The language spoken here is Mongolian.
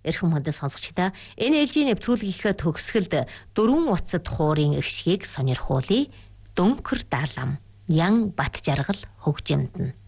Эрхэм хүндэт сонсогчдаа энэ ээлжийн нэвтрүүлгийнхээ төгсгөлд 4 утсад хуурын эгшгийг сонирхуулъя. Дөнгөр даалам, Ян Батжаргал хөгжимдэн.